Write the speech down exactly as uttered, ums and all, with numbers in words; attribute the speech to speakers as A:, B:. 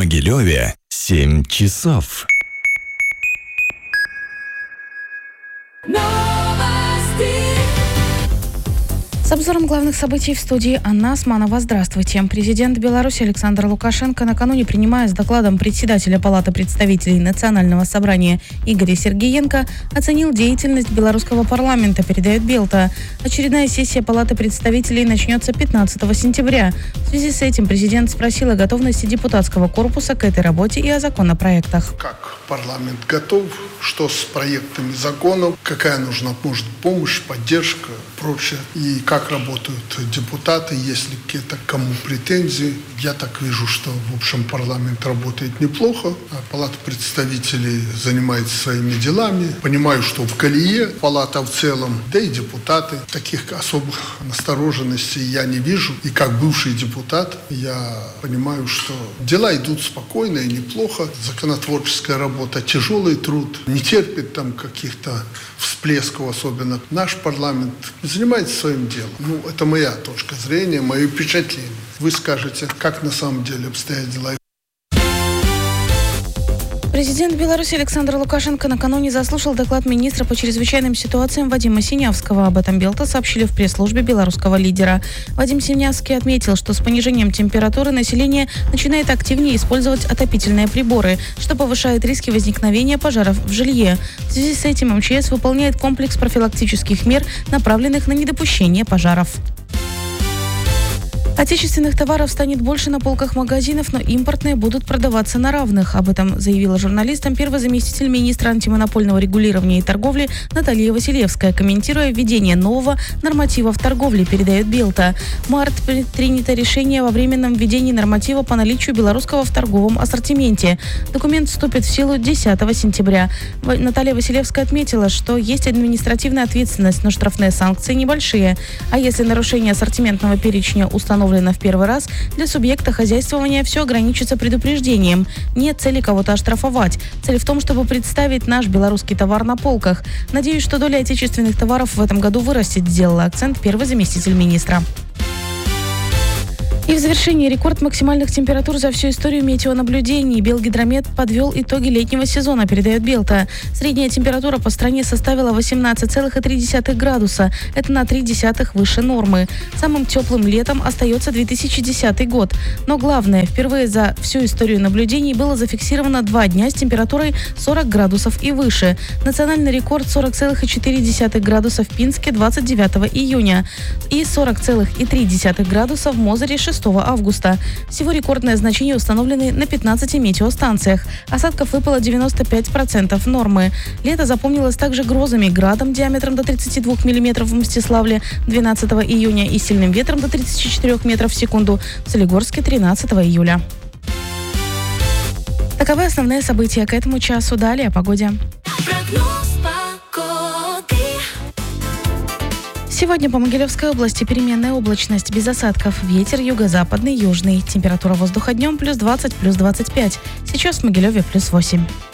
A: Могилеве семь часов.
B: С обзором главных событий в студии Анна Османова. Здравствуйте. Президент Беларуси Александр Лукашенко накануне, принимая с докладом председателя Палаты представителей Национального собрания Игоря Сергеенко, оценил деятельность белорусского парламента, передает Белта. Очередная сессия Палаты представителей начнется пятнадцатого сентября. В связи с этим президент спросил о готовности депутатского корпуса к этой работе и о законопроектах.
C: Как парламент готов, что с проектами законов, какая нужна может помощь, поддержка, прочее, и как работают депутаты, есть ли какие-то кому претензии. Я так вижу, что, в общем, парламент работает неплохо, а Палата представителей занимается своими делами. Понимаю, что в колее Палата в целом, да и депутаты, таких особых настороженностей я не вижу. И как бывший депутат я понимаю, что дела идут спокойно и неплохо. Законотворческая работа, тяжелый труд, не терпит там каких-то всплесков, особенно наш парламент занимается своим делом. Ну, это моя точка зрения, мои впечатления. Вы скажете, как на самом деле обстоят дела.
B: Президент Беларуси Александр Лукашенко накануне заслушал доклад министра по чрезвычайным ситуациям Вадима Синявского. Об этом Белта сообщили в пресс-службе белорусского лидера. Вадим Синявский отметил, что с понижением температуры население начинает активнее использовать отопительные приборы, что повышает риски возникновения пожаров в жилье. В связи с этим эм че эс выполняет комплекс профилактических мер, направленных на недопущение пожаров. Отечественных товаров станет больше на полках магазинов, но импортные будут продаваться на равных. Об этом заявила журналистам первый заместитель министра антимонопольного регулирования и торговли Наталья Василевская, комментируя введение нового норматива в торговле, передает Белта. В март принято решение во временном введении норматива по наличию белорусского в торговом ассортименте. Документ вступит в силу десятого сентября. Наталья Василевская отметила, что есть административная ответственность, но штрафные санкции небольшие. А если нарушение ассортиментного перечня установлено в первый раз, для субъекта хозяйствования все ограничится предупреждением. Нет цели кого-то оштрафовать. Цель в том, чтобы представить наш белорусский товар на полках. Надеюсь, что доля отечественных товаров в этом году вырастет, сделала акцент первый заместитель министра. И в завершении рекорд максимальных температур за всю историю метеонаблюдений. Белгидромет подвел итоги летнего сезона, передает Белта. Средняя температура по стране составила восемнадцать целых три десятых градуса. Это на три десятых выше нормы. Самым теплым летом остается две тысячи десятый год. Но главное, впервые за всю историю наблюдений было зафиксировано два дня с температурой сорок градусов и выше. Национальный рекорд сорок целых четыре десятых градуса в Пинске двадцать девятого июня и сорок целых три десятых градуса в Мозыре шестого августа. Всего рекордное значение установлены на пятнадцати метеостанциях. Осадков выпало девяносто пять процентов нормы. Лето запомнилось также грозами, градом диаметром до тридцати двух миллиметров в Мстиславле двенадцатого июня и сильным ветром до тридцати четырёх метров в секунду в Солигорске тринадцатого июля. Таковы основные события к этому часу. Далее о погоде. Сегодня по Могилевской области переменная облачность, без осадков. Ветер юго-западный, южный. Температура воздуха днем плюс двадцать, плюс двадцать пять. Сейчас в Могилеве плюс восемь.